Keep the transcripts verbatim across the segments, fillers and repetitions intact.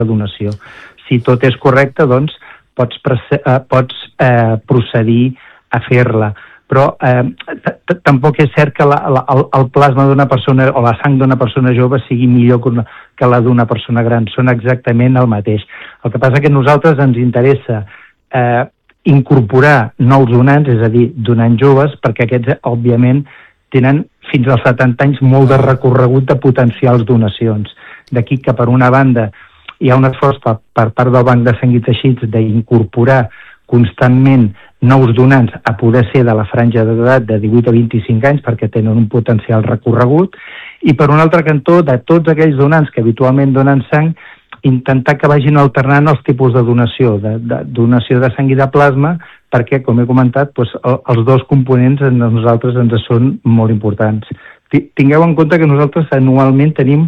donació. Si tot és correcte, doncs pots, eh, pots eh, procedir a fer-la. Però eh, tampoc és cert que la, la, el, el plasma d'una persona o la sang d'una persona jove sigui millor que, una, que la d'una persona gran. Són exactament el mateix. El que passa és que a nosaltres ens interessa eh, incorporar nous donants, és a dir, donants joves, perquè aquests, òbviament, tenen fins als setanta anys molt de recorregut de potencials donacions. D'aquí que, per una banda, hi ha un esforç per, per part del Banc de Sang i Teixits d'incorporar constantment nous donants a poder ser de la franja d'edat de divuit a vint-i-cinc anys perquè tenen un potencial recorregut, i per un altre cantó, de tots aquells donants que habitualment donen sang, intentar que vagin alternant els tipus de donació, de, de donació de sang i de plasma, perquè, com he comentat, doncs, els dos components a nosaltres ens són molt importants. Tingueu en compte que nosaltres anualment tenim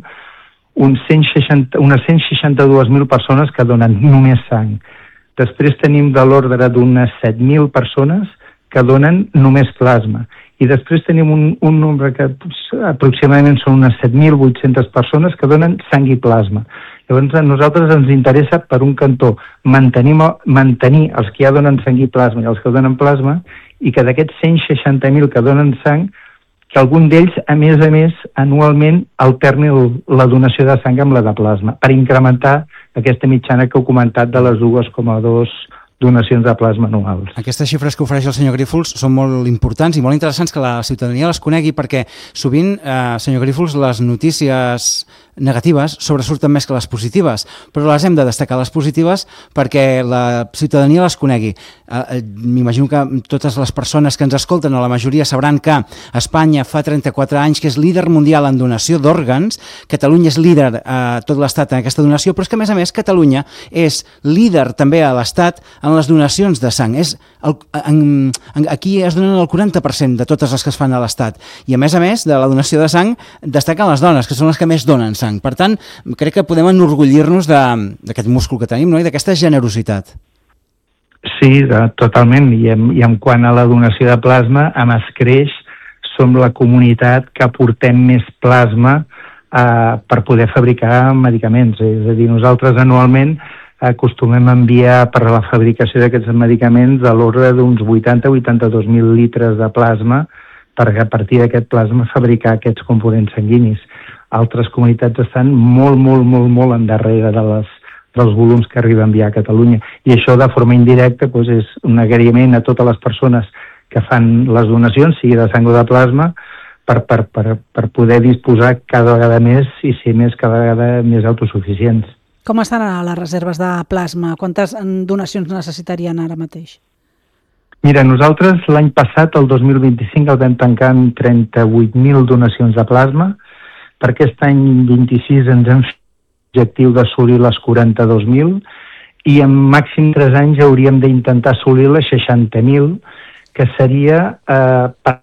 uns cent seixanta, unes cent seixanta-dues mil persones que donen només sang. Després tenim de l'ordre d'unes set mil persones que donen només plasma. I després tenim un, un nombre que aproximadament són unes set mil vuit-centes persones que donen sang i plasma. Llavors a nosaltres ens interessa, per un cantó, mantenir, mantenir els que ja donen sang i plasma i els que donen plasma, i que d'aquests cent seixanta mil que donen sang, que algun d'ells, a més a més, anualment alterni la donació de sang amb la de plasma, per incrementar aquesta mitjana que heu comentat de les dues coma dos donacions de plasma anuals. Aquestes xifres que ofereix el senyor Grífols són molt importants i molt interessants que la ciutadania les conegui, perquè sovint, eh, senyor Grífols, les notícies negatives sobresurten més que les positives, però les hem de destacar les positives perquè la ciutadania les conegui. Eh, M'imagino que totes les persones que ens escolten, o la majoria, sabran que Espanya fa trenta-quatre anys que és líder mundial en donació d'òrgans, Catalunya és líder a tot l'Estat en aquesta donació, però és que, a més a més, Catalunya és líder també a l'Estat en les donacions de sang. És el, en, en, aquí es donen el quaranta per cent de totes les que es fan a l'Estat. I, a més a més, de la donació de sang destaquen les dones, que són les que més donen sang. Per tant, crec que podem enorgullir-nos d'aquest múscul que tenim, no? I d'aquesta generositat. Sí, totalment. I en, I en quant a la donació de plasma, amb Escreix som la comunitat que aportem més plasma eh, per poder fabricar medicaments. És a dir, nosaltres anualment acostumem a enviar per a la fabricació d'aquests medicaments de l'ordre d'uns vuitanta a vuitanta-dos mil litres de plasma per a partir d'aquest plasma fabricar aquests components sanguinis. Altres comunitats estan molt, molt, molt, molt endarrere de les, dels volums que arriba a enviar a Catalunya. I això, de forma indirecta, doncs és un agraïment a totes les persones que fan les donacions, sigui de sang o de plasma, per, per, per, per poder disposar cada vegada més i ser més cada vegada més autosuficients. Com estan ara les reserves de plasma? Quantes donacions necessitarien ara mateix? Mira, nosaltres l'any passat, el dos mil vint-i-cinc, el vam tancar amb trenta-vuit mil donacions de plasma. Per aquest any vint-i-sis ens hem fet l'objectiu d'assolir les quaranta-dos mil i en màxim tres anys hauríem d'intentar assolir les seixanta mil, que seria eh, per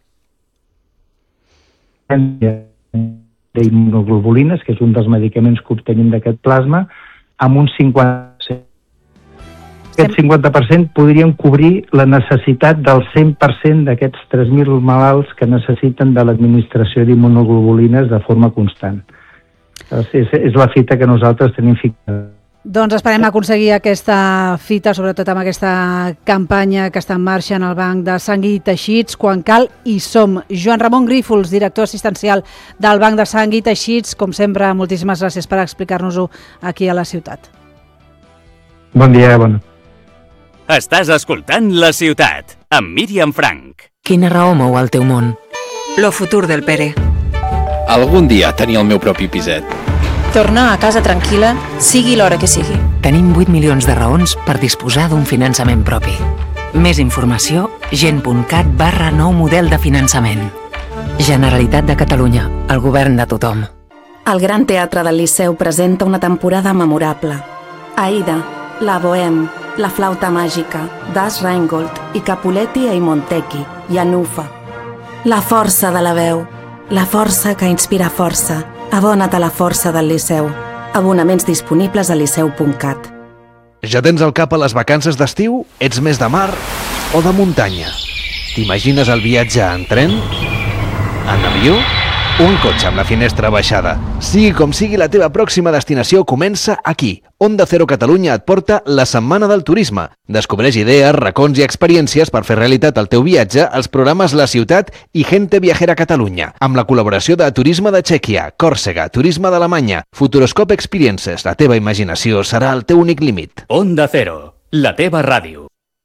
d'immunoglobulines, que és un dels medicaments que obtenim d'aquest plasma, amb un cinquanta per cent. Aquest cinquanta per cent podrien cobrir la necessitat del cent per cent d'aquests tres mil malalts que necessiten de l'administració d'immunoglobulines de forma constant. És, és la fita que nosaltres tenim fixada. Doncs esperem aconseguir aquesta fita, sobretot amb aquesta campanya que està en marxa en el Banc de Sang i Teixits, quan cal i som. Joan Ramon Grífols, director assistencial del Banc de Sang i Teixits, com sempre, moltíssimes gràcies per explicar-nos-ho aquí a la ciutat. Bon dia, bon. Estàs escoltant La Ciutat, amb Míriam Frank. Quina raó mou el teu món? Lo futur del Pere. Algun dia tenir el meu propi piset. Tornar a casa tranquil·la, sigui l'hora que sigui. Tenim vuit milions de raons per disposar d'un finançament propi. Més informació, gent.cat barra nou model de finançament. Generalitat de Catalunya, el govern de tothom. El Gran Teatre del Liceu presenta una temporada memorable. Aida, la Bohème, la Flauta Màgica, Das Rheingold i Capuletti e Montecchi, i Anufa. La força de la veu, la força que inspira força. Abona't a la força del Liceu. Abonaments disponibles a liceu punt cat. Ja tens el cap a les vacances d'estiu? Ets més de mar o de muntanya? T'imagines el viatge en tren? En avió? Un cotxe amb la finestra baixada. Sigui com sigui, la teva pròxima destinació comença aquí. Onda Cero Catalunya et porta la Setmana del Turisme. Descobreix idees, racons i experiències per fer realitat el teu viatge als programes La Ciutat i Gente Viajera Catalunya, amb la col·laboració de Turisme de Txèquia, Còrsega, Turisme d'Alemanya, Futuroscope Experiences. La teva imaginació serà el teu únic límit. Onda Cero, la teva ràdio.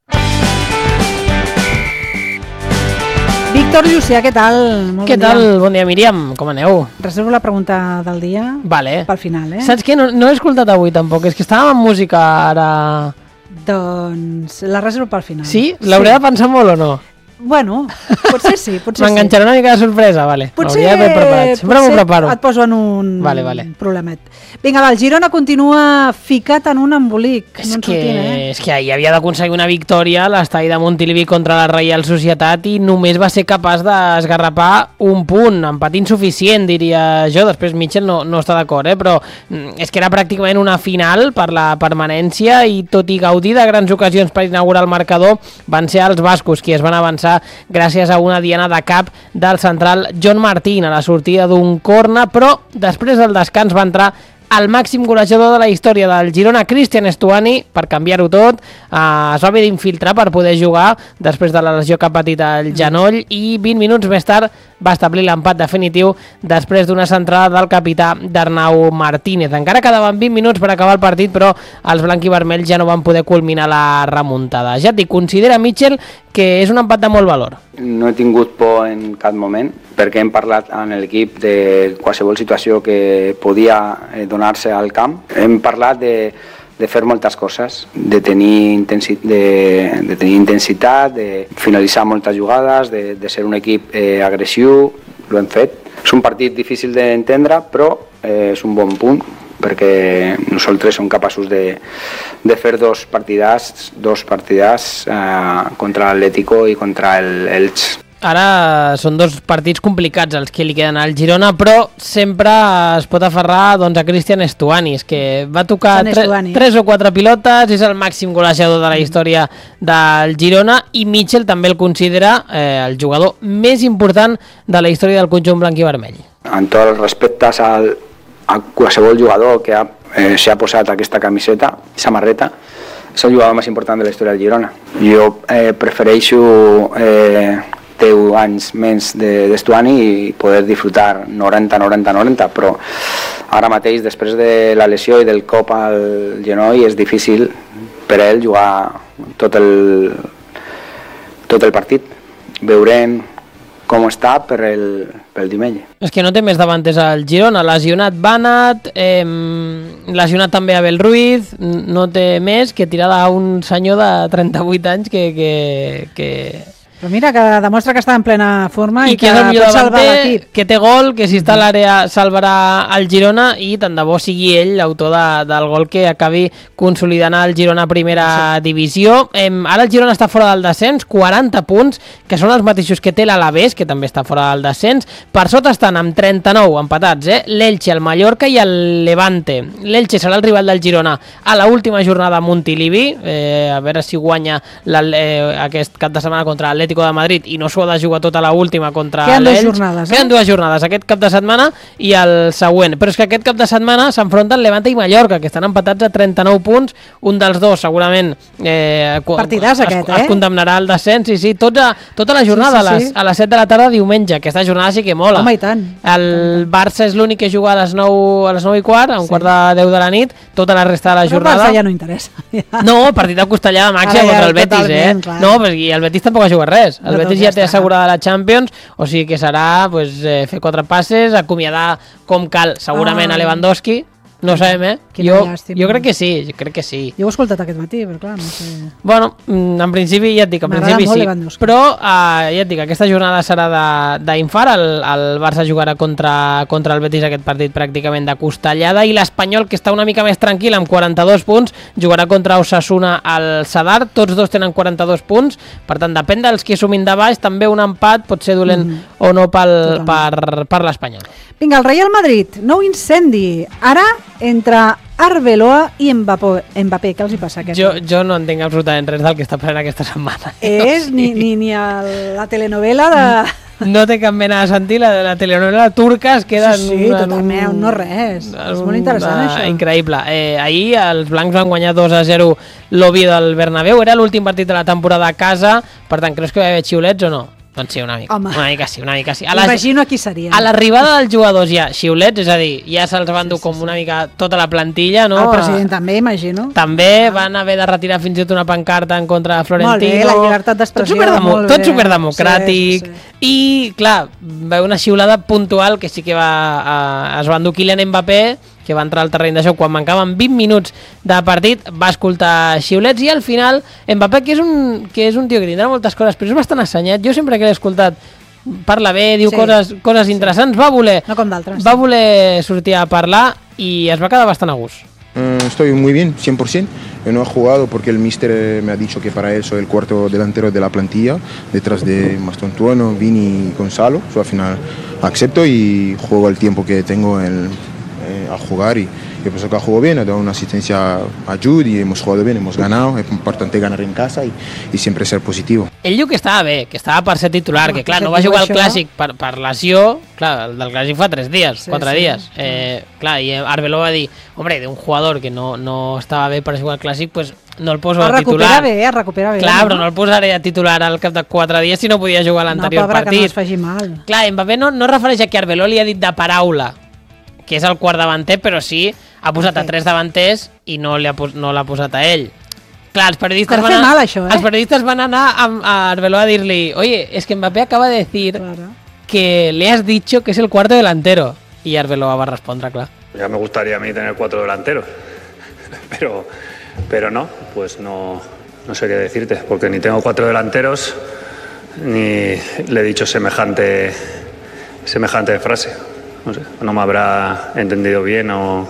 Víctor Llucià, què tal? Molt què bon tal? Dia. Bon dia, Míriam. Com aneu? Reservo la pregunta del dia vale. pel final, eh? Saps què? No, no he escoltat avui tampoc, és que estàvem amb música ara... Doncs la reservo pel final. Sí? L'hauré sí. de pensar molt o no? Bueno, potser sí, potser sí. M'enganxarà una mica de sorpresa, vale. Potser, Sempre m'ho preparo. Et poso en un vale, vale. problemet. Vinga, va, el Girona continua ficat en un embolic. És, no que, sortint, eh? és que ahir havia d'aconseguir una victòria a l'estadi de Montilivi contra la Reial Societat i només va ser capaç d'esgarrapar un punt, empat insuficient, diria jo. Després Mitchell no, no està d'acord, eh? Però és que era pràcticament una final per la permanència i tot i gaudir de grans ocasions per inaugurar el marcador, van ser els bascos qui es van avançar gràcies a una diana de cap del central John Martín a la sortida d'un corna, però després del descans va entrar el màxim golejador de la història del Girona, Cristian Stuani, per canviar-ho tot. Eh, es va haver d'infiltrar per poder jugar després de la lesió que ha patit el genoll i vint minuts més tard va establir l'empat definitiu després d'una centrada del capità d'Arnau Martínez. Encara quedaven vint minuts per acabar el partit, però els blanc-i-vermells ja no van poder culminar la remuntada. Ja et dic, considera Mitchell que és un empat de molt valor. No he tingut por en cap moment perquè hem parlat en l'equip de qualsevol situació que podia donar-se al camp. Hem parlat de, de fer moltes coses, de tenir, intensi de, de tenir intensitat, de finalitzar moltes jugades, de, de ser un equip eh, agressiu, ho hem fet. És un partit difícil d'entendre, però eh, és un bon punt perquè nosaltres som capaços de, de fer dos partidars, dos partidars eh, contra l'Atlético i contra el Elx. Ara són dos partits complicats els que li queden al Girona, però sempre es pot aferrar doncs, a Cristian Stuani, que va tocar tre tres o quatre pilotes, és el màxim golejador de la història del Girona i Mitchell també el considera eh, el jugador més important de la història del conjunt blanc i vermell. En tots els respectes al, a qualsevol jugador que ha, eh, s'ha posat aquesta camiseta, samarreta, és el jugador més important de la història del Girona. Jo eh, prefereixo eh, deu anys menys d'Estuani i poder disfrutar noranta noranta noranta, però ara mateix, després de la lesió i del cop al genoll, és difícil per a ell jugar tot el, tot el partit. Veurem com està per el, per el diumenge. És que no té més davanters al Girona, lesionat Banat, eh, lesionat també Abel Ruiz, no té més que tirar d'un senyor de trenta-vuit anys que... que, que... Però mira, que demostra que està en plena forma i, i que, que pot salvar l'equip. Que té gol, que si està a l'àrea salvarà el Girona i tant de bo sigui ell l'autor de, del gol que acabi consolidant el Girona a primera sí. divisió. Eh, ara el Girona està fora del descens, quaranta punts, que són els mateixos que té l'Alavés, que també està fora del descens. Per sota estan amb trenta-nou empatats, eh? l'Elche, el Mallorca i el Levante. L'Elche serà el rival del Girona a l'última jornada a Montilivi, eh, a veure si guanya eh, aquest cap de setmana contra l'Atlético de Madrid i no s'ho ha de jugar tota l'última contra l'Elx. Queden dues jornades, eh? Queden dues jornades, aquest cap de setmana i el següent. Però és que aquest cap de setmana s'enfronten Levante i Mallorca, que estan empatats a trenta-nou punts. Un dels dos segurament eh, partidàs aquest, es, eh? es condemnarà al descens. Sí, sí, tot a, tota la jornada sí, sí, sí. A, les, a les set de la tarda diumenge. Aquesta jornada sí que mola. Home, i tant. El Barça és l'únic que juga a les nou, a les nou i quart, a un sí. quart de deu de la nit. Tota la resta de la però jornada... el Barça ja no interessa. No, partit de Costellà de màxima contra el Betis, eh? Clar. No, i el Betis tampoc ha jugat res. El no, Betis ja, ja té assegurada la Champions, o sigui que serà pues, eh, fer quatre passes, acomiadar com cal segurament ah. a Lewandowski. No ho sabem, eh? Jo, jo crec que sí, jo crec que sí. Jo ho he escoltat aquest matí, però clar, no sé... Bueno, en principi, ja et dic, en principi sí. Però, uh, ja et dic, aquesta jornada serà d'infart, el, el Barça jugarà contra, contra el Betis aquest partit pràcticament de costellada, i l'Espanyol, que està una mica més tranquil, amb quaranta-dos punts, jugarà contra Osasuna al Sadar, tots dos tenen quaranta-dos punts, per tant, depèn dels que sumin de baix, també un empat pot ser dolent mm. o no pel, per, per l'Espanyol. Vinga, el Real Madrid, nou incendi, ara entre Arbeloa i Mbappé. Mbappé, què els hi passa? Jo, jo no entenc absolutament res del que està passant aquesta setmana. És ni, ni, ni el, la telenovela de... no té cap mena de sentit, la, la telenovela turca es queda sí, sí, en, totalment, un, no res, en, és molt interessant una, això. Increïble. Eh, ahir els blancs van guanyar dos a zero l'Oviedo del Bernabéu, era l'últim partit de la temporada a casa, per tant, creus que va haver xiulets o no? Doncs sí, una mica. Home. Una mica sí, una mica sí. A les, imagino a qui seria. A l'arribada dels jugadors hi ha xiulets, és a dir, ja se'ls van dur sí, sí, com una mica tota la plantilla, no? El president també, imagino. També ah. van haver de retirar fins i tot una pancarta en contra de Florentino. Molt bé, la llibertat d'expressió. Tot, superdemo tot superdemocràtic. Sí, sí, sí. I, clar, va haver una xiulada puntual que sí que va, eh, es va endur Kylian Mbappé, que va entrar al terreny de joc quan mancaven vint minuts de partit, va escoltar xiulets i al final Mbappé, que és un, que és un tio que tindrà moltes coses, però és bastant assenyat, jo sempre que l'he escoltat parla bé, diu sí. coses, coses interessants, va voler, no com d'altres, va voler sortir a parlar i es va quedar bastant a gust. Uh, estoy muy bien, cien por ciento. Yo no he jugado porque el míster me ha dicho que para él soy el cuarto delantero de la plantilla, detrás de Mastontuono, Vini y Gonzalo. So, al final acepto y juego el tiempo que tengo el, eh, a jugar y yo pienso que ha jugado bien, ha dado una asistencia a Jude y hemos jugado bien, hemos ganado, es importante ganar en casa y, y siempre ser positivo. Ell diu que estava bé, que estava per ser titular, que clar, no va jugar al Clàssic per, per lesió, clar, el del Clàssic fa tres dies, sí, quatre sí. dies, eh, clar, i Arbeloa va dir, hombre, de un jugador que no, no estava bé per jugar al Clàssic, pues no el poso a titular. Bé, es recupera bé. Clar, no? Però no el posaré a titular al cap de quatre dies si no podia jugar l'anterior no, partit. Que no es faci mal. Clar, Mbappé no, no refereix a que Arbeloa li ha dit de paraula que és el quart davanter, però sí ha posat okay. a tres davanters i no l'ha no posat a ell. Clar, els periodistes, van, mal, això, eh? els periodistes van anar a, a Arbeloa a dir-li, oye, es que Mbappé acaba de decir claro. que le has dicho que es el cuarto delantero. Y Arbeloa va a respondre, clar. Ya me gustaría a mí tener cuatro delanteros, pero, pero no, pues no, no sé qué decirte, porque ni tengo cuatro delanteros, ni le he dicho semejante, semejante frase. No sé, no me habrá entendido bien o...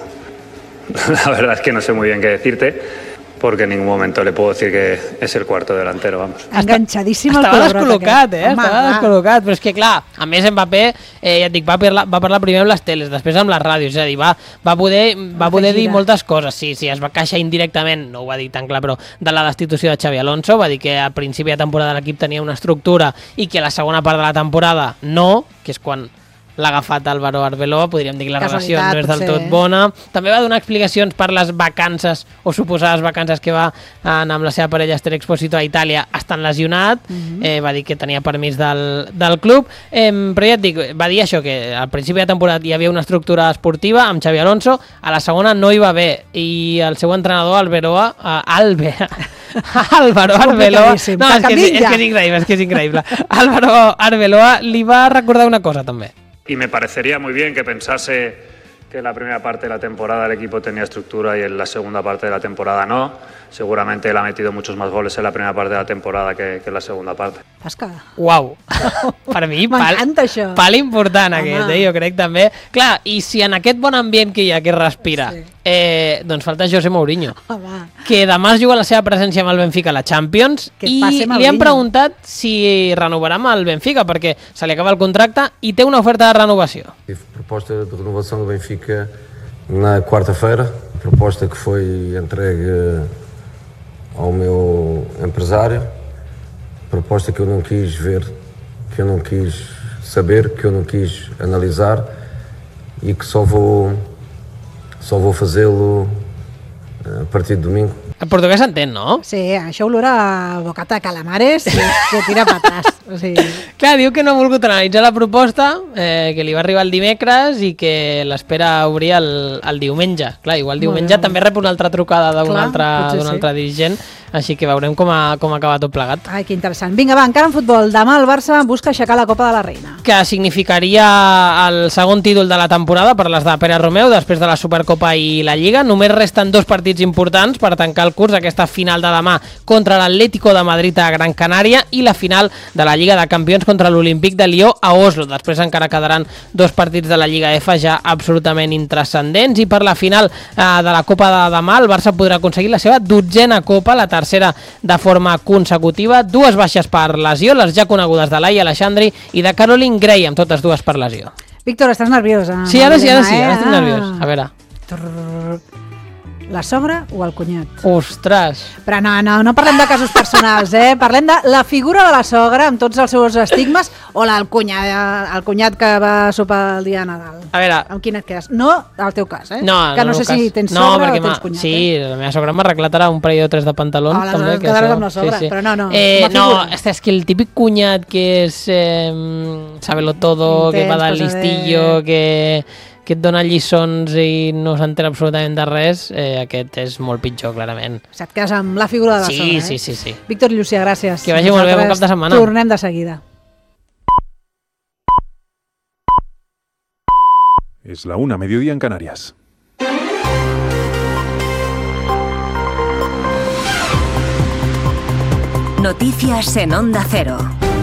La verdad es que no sé muy bien qué decirte, porque en ningún momento le puedo decir que es el cuarto delantero, vamos. Enganxadíssim al Estava descol·locat, eh? Home, Estava descol·locat, però és que clar, a més Mbappé, eh, ja et dic, va parlar, va parlar primer amb les teles, després amb les ràdios, és a dir, va, va poder, va poder dir moltes coses, sí, sí, es va queixar indirectament, no ho va dir tan clar, però de la destitució de Xavi Alonso, va dir que a principi de temporada l'equip tenia una estructura i que a la segona part de la temporada no, que és quan l'ha agafat Álvaro Arbeloa, podríem dir que la relació no és del tot bona. També va donar explicacions per les vacances o suposades vacances que va anar amb la seva parella Esther Expósito a Itàlia estant lesionat, uh-huh. eh, va dir que tenia permís del, del club, eh, però ja et dic, va dir això, que al principi de temporada hi havia una estructura esportiva amb Xavi Alonso, a la segona no hi va bé, i el seu entrenador Arbeloa, uh, Albe, Álvaro Arbeloa, no, és que, és, és que és increïble, és que és increïble. Álvaro Arbeloa li va recordar una cosa també. Y me parecería muy bien que pensase que en la primera parte de la temporada el equipo tenía estructura y en la segunda parte de la temporada no. Seguramente él ha metido muchos más goles en la primera parte de la temporada que, que en la segunda parte. Pasca. Uau! Per mi, pal, pal important Home. Aquest, eh? Jo crec també. Clar, i si en aquest bon ambient que hi ha, que es respira, sí. eh, doncs falta José Mourinho, Home. que demà es juga la seva presència amb el Benfica a la Champions que i li han preguntat si renovarà amb el Benfica, perquè se li acaba el contracte i té una oferta de renovació. Proposta de renovação do Benfica na quarta-feira, proposta que foi entregue ao meu empresário, proposta que eu não quis ver, que eu não quis saber, que eu não quis analisar e que só vou só vou fazê-lo a partir de domingo. En portuguès s'entén, no? Sí, això olor a bocata de calamares i se tira patas. O sigui... Clar, diu que no ha volgut analitzar la proposta, eh, que li va arribar el dimecres i que l'espera obrir el, el diumenge. Clar, igual diumenge també rep una altra trucada d'un altre, d'un altre sí. dirigent, així que veurem com ha, com acaba tot plegat. Ai, que interessant. Vinga, va, encara en futbol. Demà el Barça busca aixecar la Copa de la Reina. Que significaria el segon títol de la temporada per les de Pere Romeu, després de la Supercopa i la Lliga. Només resten dos partits importants per tancar el curs, aquesta final de demà contra l'Atlético de Madrid a Gran Canària i la final de la Lliga de Campions contra l'Olímpic de Lió a Oslo. Després encara quedaran dos partits de la Lliga F ja absolutament intranscendents i per la final eh, de la Copa de demà el Barça podrà aconseguir la seva dotzena Copa, la tercera de forma consecutiva. Dues baixes per lesió, les ja conegudes de Laia Alexandri i de Caroline Graham, totes dues per lesió. Víctor, estàs nerviosa? Sí, ara sí, ara sí, ara estic nerviós. A veure. La sogra o el cunyat? Ostres! Però no, no, no parlem de casos personals, eh? Parlem de la figura de la sogra amb tots els seus estigmes o el cunyat, el cunyat que va a sopar el dia de Nadal. A veure... Amb quin et quedes? No al teu cas, eh? No, que no, no sé cas. si tens no, sogra o ma... tens cunyat. Sí, eh? la meva sogra m'ha arreglat ara un parell o tres de pantalons. Oh, també, que quedaràs amb la sogra, sí, sí. però no, no. Eh, no, és que el típic cunyat que és eh, sabe-lo todo, Intens, que va de listillo, de... que... que et dona lliçons i no s'entén absolutament de res, eh, aquest és molt pitjor, clarament. O sigui, et quedes amb la figura de la sí, sogra, eh? Sí, sí, sí. Víctor i Llucia, gràcies. Que vagi molt bé, bon cap de setmana. Tornem de seguida. Es la una, mediodía en Canarias. Noticias en Onda Cero.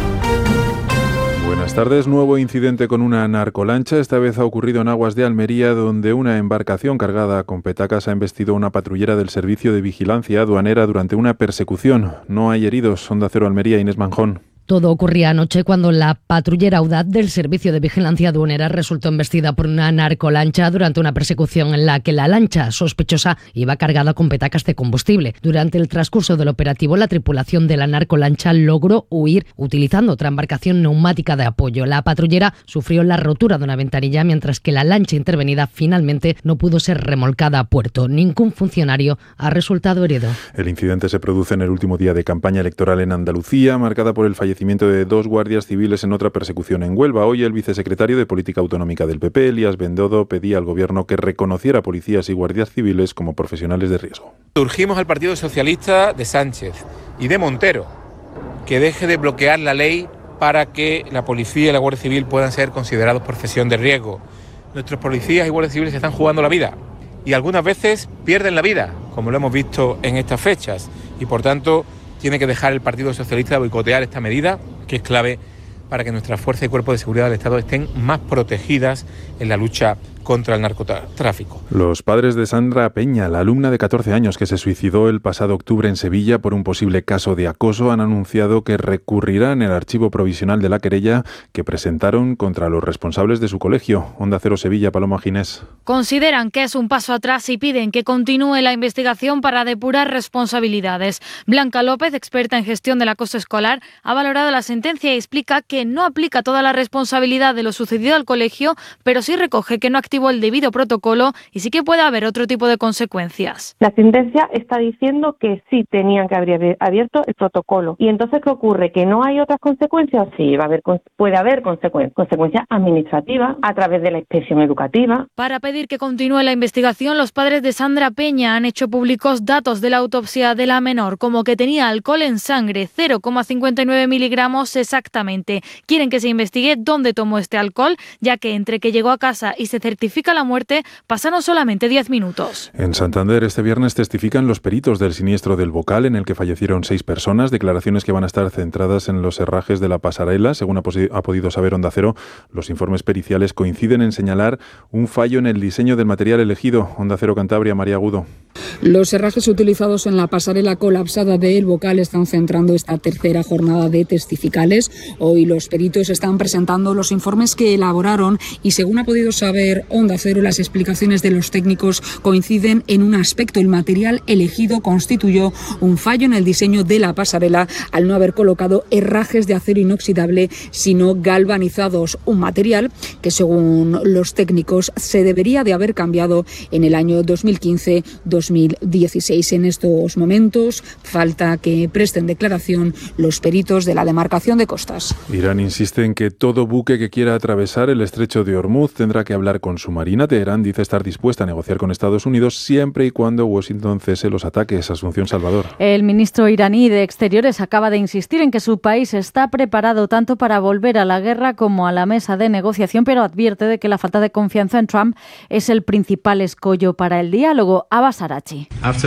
Buenas tardes. Nuevo incidente con una narcolancha. Esta vez ha ocurrido en aguas de Almería, donde una embarcación cargada con petacas ha embestido a una patrullera del Servicio de Vigilancia Aduanera durante una persecución. No hay heridos. Onda Cero Almería, Inés Manjón. Todo ocurría anoche cuando la patrullera audaz del Servicio de Vigilancia Aduanera resultó embestida por una narcolancha durante una persecución en la que la lancha sospechosa iba cargada con petacas de combustible. Durante el transcurso del operativo, la tripulación de la narcolancha logró huir utilizando otra embarcación neumática de apoyo. La patrullera sufrió la rotura de una ventanilla, mientras que la lancha intervenida finalmente no pudo ser remolcada a puerto. Ningún funcionario ha resultado herido. El incidente se produce en el último día de campaña electoral en Andalucía, marcada por el fallecimiento de dos guardias civiles en otra persecución en Huelva. Hoy el vicesecretario de Política Autonómica del P P, Elías Bendodo, pedía al gobierno que reconociera a policías y guardias civiles como profesionales de riesgo. Urgimos al Partido Socialista de Sánchez y de Montero que deje de bloquear la ley para que la policía y la Guardia Civil puedan ser considerados profesión de riesgo. Nuestros policías y guardias civiles se están jugando la vida y algunas veces pierden la vida, como lo hemos visto en estas fechas, y por tanto tiene que dejar el Partido Socialista de boicotear esta medida, que es clave para que nuestras fuerzas y cuerpos de seguridad del Estado estén más protegidas en la lucha contra el narcotráfico. Los padres de Sandra Peña, la alumna de catorce años que se suicidó el pasado octubre en Sevilla por un posible caso de acoso, han anunciado que recurrirán el archivo provisional de la querella que presentaron contra los responsables de su colegio. Onda Cero Sevilla, Paloma Ginés. Consideran que es un paso atrás y piden que continúe la investigación para depurar responsabilidades. Blanca López, experta en gestión del acoso escolar, ha valorado la sentencia y explica que no aplica toda la responsabilidad de lo sucedido al colegio, pero sí recoge que no activó el debido protocolo y sí que puede haber otro tipo de consecuencias. La sentencia está diciendo que sí tenían que haber abierto el protocolo. ¿Y entonces qué ocurre? ¿Que no hay otras consecuencias? Sí, va a haber, puede haber consecuencias, consecuencias administrativas a través de la inspección educativa. Para pedir que continúe la investigación, los padres de Sandra Peña han hecho públicos datos de la autopsia de la menor, como que tenía alcohol en sangre, cero coma cincuenta y nueve miligramos exactamente. Quieren que se investigue dónde tomó este alcohol, ya que entre que llegó a casa y se certifica la muerte pasaron solamente diez minutos. En Santander este viernes testifican los peritos del siniestro del Bocal, en el que fallecieron seis personas, declaraciones que van a estar centradas en los herrajes de la pasarela. Según ha, ha podido saber Onda Cero, los informes periciales coinciden en señalar un fallo en el diseño del material elegido. Onda Cero Cantabria, María Agudo. Los herrajes utilizados en la pasarela colapsada de El Bocal están centrando esta tercera jornada de testificales. Hoy los peritos están presentando los informes que elaboraron y, según ha podido saber Onda Cero, las explicaciones de los técnicos coinciden en un aspecto. El material elegido constituyó un fallo en el diseño de la pasarela al no haber colocado herrajes de acero inoxidable, sino galvanizados, un material que, según los técnicos, se debería de haber cambiado en el año dos mil quince dos mil dieciséis. En estos momentos falta que presten declaración los peritos de la demarcación de costas. Irán insiste en que todo buque que quiera atravesar el estrecho de Hormuz tendrá que hablar con su marina. Teherán dice estar dispuesta a negociar con Estados Unidos siempre y cuando Washington cese los ataques. Asunción Salvador. El ministro iraní de Exteriores acaba de insistir en que su país está preparado tanto para volver a la guerra como a la mesa de negociación, pero advierte de que la falta de confianza en Trump es el principal escollo para el diálogo. Abbas Arachi.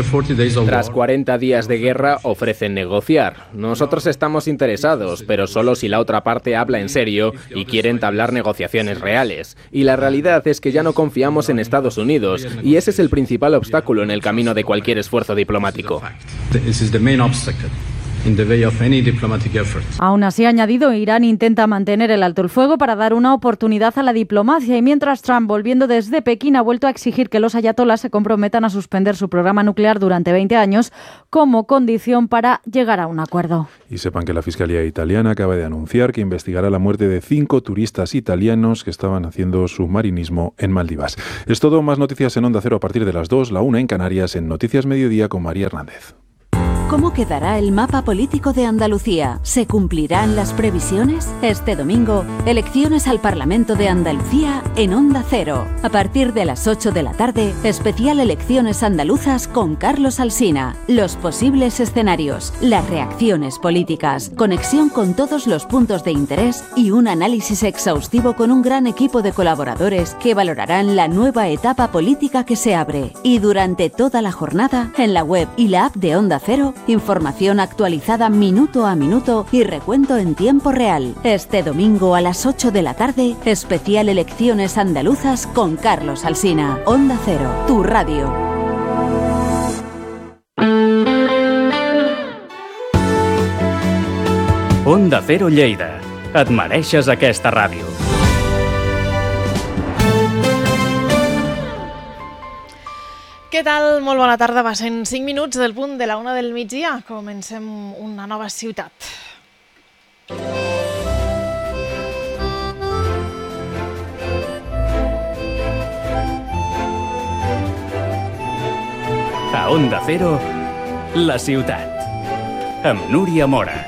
Tras cuarenta días de guerra ofrecen negociar. Nosotros estamos interesados, pero solo si la otra parte habla en serio y quiere entablar negociaciones reales. Y la realidad es que ya no confiamos en Estados Unidos, y ese es el principal obstáculo en el camino de cualquier esfuerzo diplomático. in the way of any diplomatic effort. Aún así, ha añadido, Irán intenta mantener el alto el fuego para dar una oportunidad a la diplomacia y mientras Trump, volviendo desde Pekín, ha vuelto a exigir que los ayatolás se comprometan a suspender su programa nuclear durante veinte años como condición para llegar a un acuerdo. Y sepan que la Fiscalía italiana acaba de anunciar que investigará la muerte de cinco turistas italianos que estaban haciendo submarinismo en Maldivas. Es todo, más noticias en Onda Cero a partir de las dos, la una en Canarias, en Noticias Mediodía con María Hernández. ¿Cómo quedará el mapa político de Andalucía? ¿Se cumplirán las previsiones? Este domingo, elecciones al Parlamento de Andalucía en Onda Cero. A partir de las ocho de la tarde, especial Elecciones Andaluzas con Carlos Alsina. Los posibles escenarios, las reacciones políticas, conexión con todos los puntos de interés y un análisis exhaustivo con un gran equipo de colaboradores que valorarán la nueva etapa política que se abre. Y durante toda la jornada, en la web y la app de Onda Cero, información actualizada minuto a minuto y recuento en tiempo real. Este domingo a las ocho de la tarde, especial Elecciones Andaluzas con Carlos Alsina. Onda Cero, tu radio. Onda Cero Lleida. Et mereixes aquesta ràdio. Què tal? Molt bona tarda. Va ser en cinc minuts del punt de la una del migdia. Comencem una nova ciutat. A Onda Cero, la ciutat. Amb Núria Mora.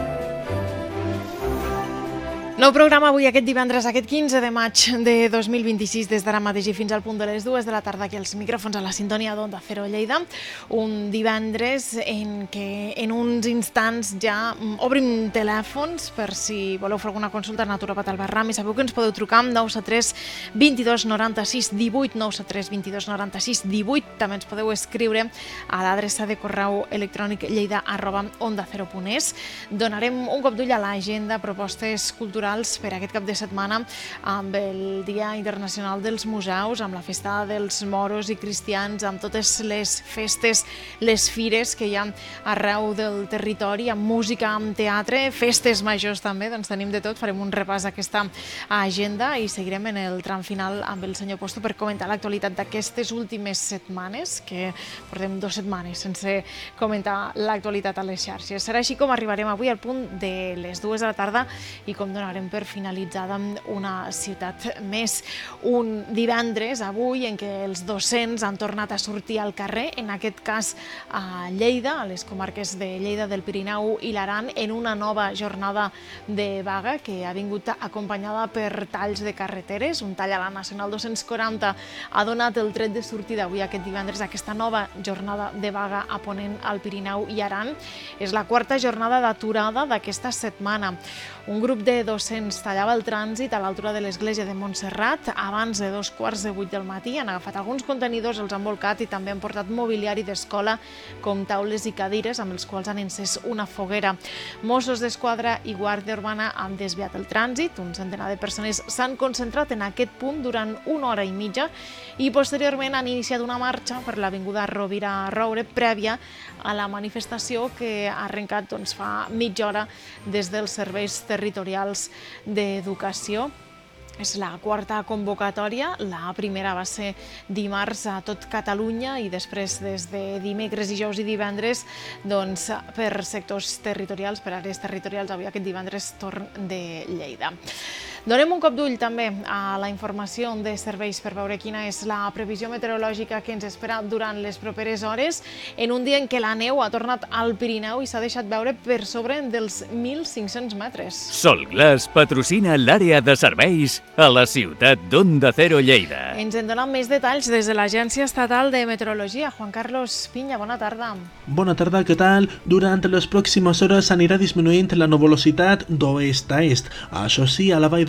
Nou programa avui aquest divendres, aquest quinze de maig de dos mil vint-i-sis, des d'ara mateix i fins al punt de les dues de la tarda aquí als micròfons a la sintonia d'Onda Cero Lleida. Un divendres en què en uns instants ja obrim telèfons per si voleu fer alguna consulta a Naturopat Albarràs i sabeu que ens podeu trucar amb nou set tres vint-i-dos noranta-sis divuit, nou set tres vint-i-dos noranta-sis divuit. També ens podeu escriure a l'adreça de correu electrònic lleida arroba onda cero punt es. Donarem un cop d'ull a l'agenda, propostes culturals per aquest cap de setmana amb el Dia Internacional dels Museus, amb la Festa dels Moros i Cristians, amb totes les festes, les fires que hi ha arreu del territori, amb música, amb teatre, festes majors també, doncs tenim de tot. Farem un repàs d'aquesta agenda i seguirem en el tram final amb el senyor Posto per comentar l'actualitat d'aquestes últimes setmanes, que portem dues setmanes sense comentar l'actualitat a les xarxes. Serà així com arribarem avui al punt de les dues de la tarda i com donarem per finalitzada una ciutat més. Un divendres, avui, en què els docents han tornat a sortir al carrer, en aquest cas a Lleida, a les comarques de Lleida, del Pirineu i l'Aran, en una nova jornada de vaga que ha vingut acompanyada per talls de carreteres. Un tall a la Nacional dos-cents quaranta ha donat el tret de sortida avui, aquest divendres, aquesta nova jornada de vaga a Ponent, al Pirineu i Aran. És la quarta jornada d'aturada d'aquesta setmana. Un grup de docents tallava el trànsit a l'altura de l'església de Montserrat abans de dos quarts de vuit del matí. Han agafat alguns contenidors, els han volcat i també han portat mobiliari d'escola com taules i cadires amb els quals han encès una foguera. Mossos d'Esquadra i Guàrdia Urbana han desviat el trànsit. Un centenar de persones s'han concentrat en aquest punt durant una hora i mitja i posteriorment han iniciat una marxa per l'Avinguda Rovira Roure prèvia a la manifestació que ha arrencat doncs, fa mitja hora des dels serveis territorials d'educació. És la quarta convocatòria. La primera va ser dimarts a tot Catalunya i després des de dimecres, dijous i divendres doncs, per sectors territorials, per àrees territorials. Avui aquest divendres torn de Lleida. Donem un cop d'ull també a la informació de serveis per veure quina és la previsió meteorològica que ens espera durant les properes hores en un dia en què la neu ha tornat al Pirineu i s'ha deixat veure per sobre dels mil cinc-cents metres. Solglass patrocina l'àrea de serveis a la ciutat d'Onda Cero Lleida. Ens en donen més detalls des de l'Agència Estatal de Meteorologia. Juan Carlos Piña, bona tarda. Bona tarda, què tal? Durant les pròximes hores anirà disminuint la nuvolositat d'oest a est. Això sí, a la vall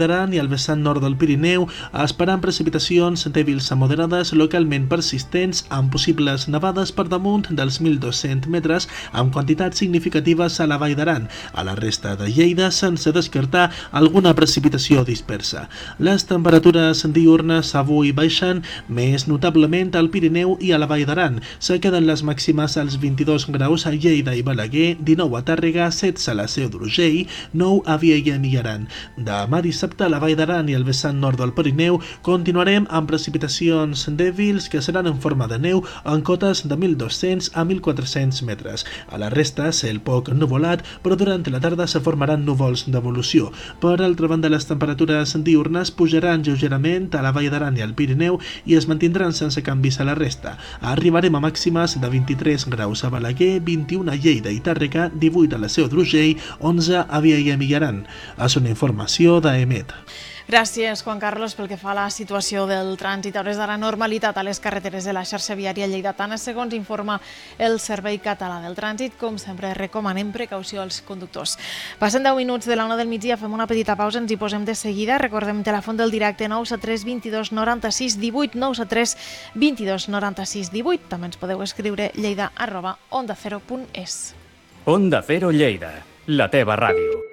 d'Aran i al vessant nord del Pirineu, esperant precipitacions dèbils a moderades localment persistents amb possibles nevades per damunt dels mil dos-cents metres amb quantitats significatives a la Vall d'Aran. A la resta de Lleida, sense descartar alguna precipitació dispersa. Les temperatures diürnes avui baixen més notablement al Pirineu i a la Vall d'Aran. Se queden les màximes als vint-i-dos graus a Lleida i Balaguer, dinou a Tàrrega, setze a la Seu d'Urgell, nou a Vielha i Aran. Demà dissabte a la Vall d'Aran i al vessant nord del Pirineu continuarem amb precipitacions dèbils que seran en forma de neu en cotes de mil dos-cents a mil quatre-cents metres. A la resta, cel poc nuvolat, però durant la tarda se formaran núvols d'evolució. Per altra banda, les temperatures diurnes pujaran lleugerament a la Vall d'Aran i al Pirineu i es mantindran sense canvis a la resta. Arribarem a màximes de vint-i-tres graus a Balaguer, vint-i-un a Lleida i Tàrrega, divuit a la Seu d'Urgell, onze a Vielha i Aran. És una informació d'Emet. Gràcies, Juan Carlos, pel que fa a la situació del trànsit. A hores d'ara, normalitat a les carreteres de la xarxa viària lleidatana, segons informa el Servei Català del Trànsit. Com sempre, recomanem precaució als conductors. Passen deu minuts de la una del migdia, fem una petita pausa, ens hi posem de seguida. Recordem telèfon del directe nou set tres vint-i-dos noranta-sis divuit, nou set tres vint-i-dos noranta-sis divuit. També ens podeu escriure lleida arroba onda cero punt es. Onda Cero Lleida, la teva ràdio.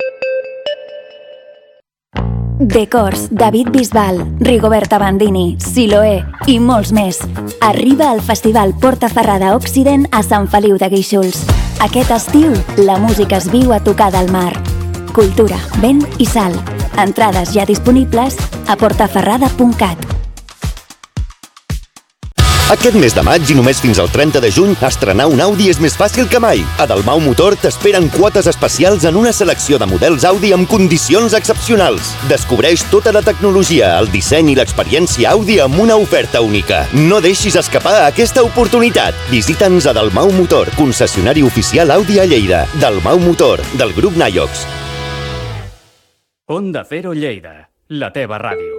Decors, David Bisbal, Rigoberta Bandini, Siloé i molts més. Arriba al Festival Portaferrada Occident a Sant Feliu de Guíxols. Aquest estiu, la música es viu a tocar del mar. Cultura, vent i sal. Entrades ja disponibles a portaferrada punt cat. Aquest mes de maig i només fins al trenta de juny, estrenar un Audi és més fàcil que mai. A Dalmau Motor t'esperen quotes especials en una selecció de models Audi amb condicions excepcionals. Descobreix tota la tecnologia, el disseny i l'experiència Audi amb una oferta única. No deixis escapar aquesta oportunitat. Visita'ns a Dalmau Motor, concessionari oficial Audi a Lleida. Dalmau Motor, del grup Naiox. Onda Cero Lleida, la teva ràdio.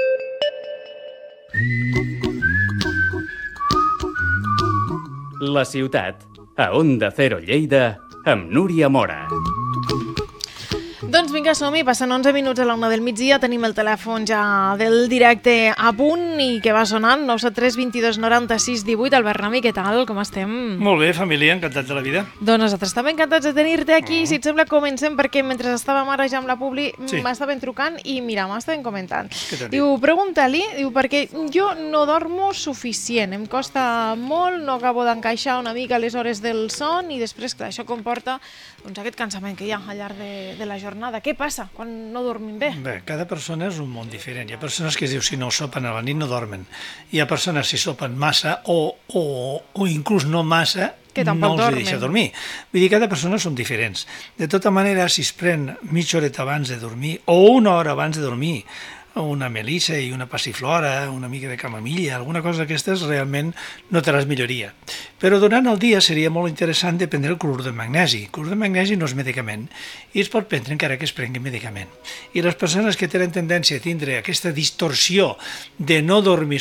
La ciutat, a Onda Cero Lleida, amb Núria Mora. Doncs vinga, som-hi, passen onze minuts a la una del migdia, tenim el telèfon ja del directe a punt i que va sonant, nou set tres vint-i-dos noranta-sis divuit. Albert Rami, què tal? Com estem? Molt bé, família, encantats de la vida. Doncs nosaltres també encantats de tenir-te aquí. Si et sembla, comencem, perquè mentre estàvem ara ja amb la Publi, Sí. m'estaven trucant i mira, m'estaven comentant. Què t'han dit? Diu, pregunta-li, diu, perquè jo no dormo suficient, em costa molt, no acabo d'encaixar una mica les hores del son i després, clar, això comporta doncs, aquest cansament que hi ha al llarg de, de la jornada. Què passa quan no dormim bé? Bé, cada persona és un món diferent. Hi ha persones que es diu si no sopen a la nit no dormen. Hi ha persones si sopen massa o, o, o inclús no massa, que no tampoc els dormen. deixa dormir. Vull dir, cada persona són diferents. De tota manera, si es pren mitja horeta abans de dormir o una hora abans de dormir, una melissa i una passiflora, una mica de camamilla, alguna cosa d'aquestes, realment notaràs milloria. Però durant el dia seria molt interessant de prendre el clorur de magnesi. El clorur de magnesi no és medicament i es pot prendre encara que es prengui medicament. I les persones que tenen tendència a tindre aquesta distorsió de no dormir